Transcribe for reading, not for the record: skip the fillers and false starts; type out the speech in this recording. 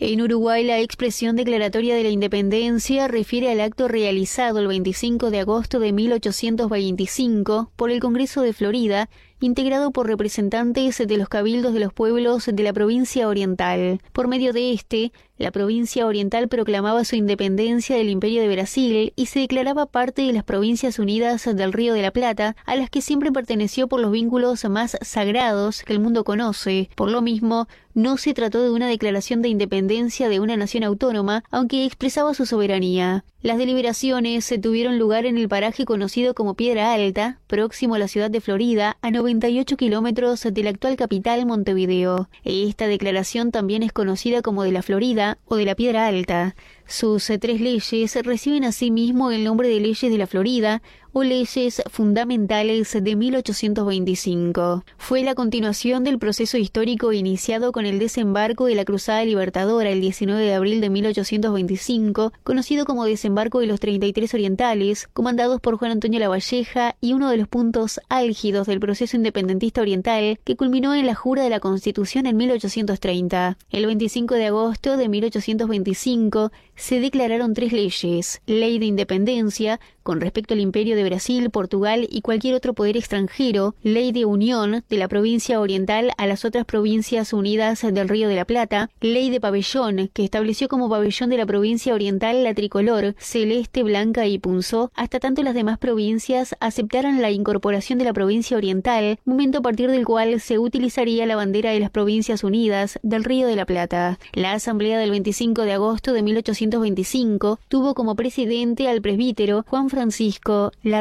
En Uruguay, la expresión declaratoria de la independencia refiere al acto realizado el 25 de agosto de 1825 por el Congreso de Florida, integrado por representantes de los cabildos de los pueblos de la provincia oriental. Por medio de la provincia oriental proclamaba su independencia del Imperio de Brasil y se declaraba parte de las Provincias Unidas del Río de la Plata, a las que siempre perteneció por los vínculos más sagrados que el mundo conoce. Por lo mismo, no se trató de una declaración de independencia de una nación autónoma, aunque expresaba su soberanía. Las deliberaciones tuvieron lugar en el paraje conocido como Piedra Alta, próximo a la ciudad de Florida, a 98 kilómetros de la actual capital, Montevideo. Esta declaración también es conocida como de la Florida o de la Piedra Alta. Sus 3 leyes reciben asimismo el nombre de Leyes de la Florida o Leyes Fundamentales de 1825. Fue la continuación del proceso histórico iniciado con el desembarco de la Cruzada Libertadora el 19 de abril de 1825, conocido como Desembarco de los 33 Orientales, comandados por Juan Antonio Lavalleja, y uno de los puntos álgidos del proceso independentista oriental que culminó en la jura de la Constitución en 1830. El 25 de agosto de 1825 se declararon 3 leyes: Ley de Independencia, con respecto al Imperio de Brasil, Portugal y cualquier otro poder extranjero; Ley de Unión de la provincia oriental a las otras provincias unidas del Río de la Plata; Ley de Pabellón, que estableció como pabellón de la provincia oriental la tricolor, celeste, blanca y punzó, hasta tanto las demás provincias aceptaran la incorporación de la provincia oriental, momento a partir del cual se utilizaría la bandera de las Provincias Unidas del Río de la Plata. La asamblea del 25 de agosto de 1825 tuvo como presidente al presbítero Juan Francisco Larraín.